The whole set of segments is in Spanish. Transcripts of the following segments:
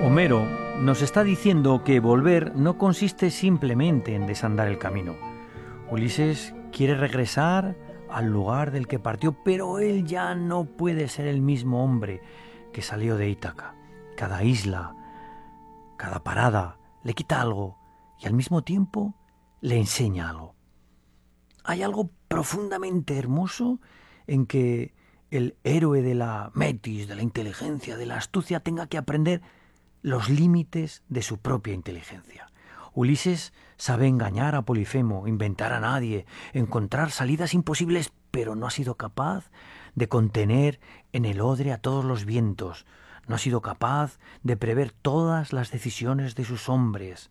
Homero nos está diciendo que volver no consiste simplemente en desandar el camino. Ulises quiere regresar al lugar del que partió, pero él ya no puede ser el mismo hombre que salió de Ítaca. Cada isla, cada parada le quita algo y al mismo tiempo le enseña algo. Hay algo profundamente hermoso en que el héroe de la metis, de la inteligencia, de la astucia, tenga que aprender los límites de su propia inteligencia. Ulises sabe engañar a Polifemo, inventar a nadie, encontrar salidas imposibles, pero no ha sido capaz de contener en el odre a todos los vientos, no ha sido capaz de prever todas las decisiones de sus hombres,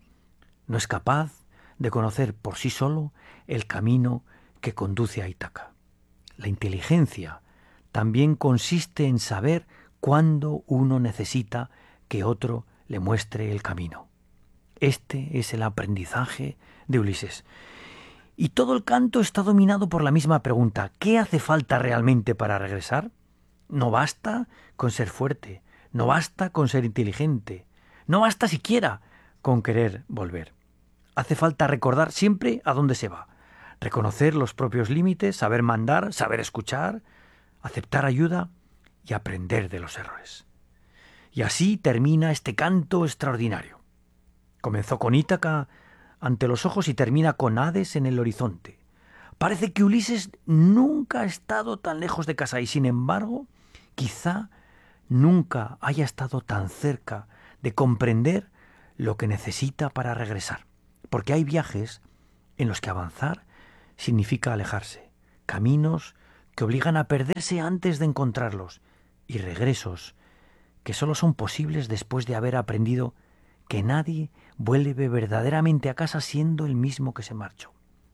no es capaz de conocer por sí solo el camino que conduce a Ítaca. La inteligencia también consiste en saber cuándo uno necesita que otro le muestre el camino. Este es el aprendizaje de Ulises. Y todo el canto está dominado por la misma pregunta: ¿qué hace falta realmente para regresar? No basta con ser fuerte, no basta con ser inteligente, no basta siquiera con querer volver. Hace falta recordar siempre a dónde se va, reconocer los propios límites, saber mandar, saber escuchar, aceptar ayuda y aprender de los errores. Y así termina este canto extraordinario. Comenzó con Ítaca ante los ojos y termina con Hades en el horizonte. Parece que Ulises nunca ha estado tan lejos de casa y, sin embargo, quizá nunca haya estado tan cerca de comprender lo que necesita para regresar. Porque hay viajes en los que avanzar significa alejarse, caminos que obligan a perderse antes de encontrarlos y regresos que solo son posibles después de haber aprendido que nadie vuelve verdaderamente a casa siendo el mismo que se marchó.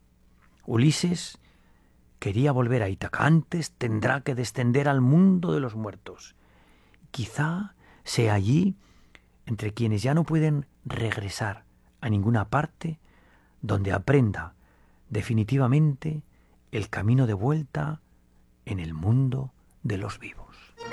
Ulises quería volver a Ítaca, antes tendrá que descender al mundo de los muertos. Quizá sea allí, entre quienes ya no pueden regresar a ninguna parte, donde aprenda definitivamente el camino de vuelta en el mundo de los vivos.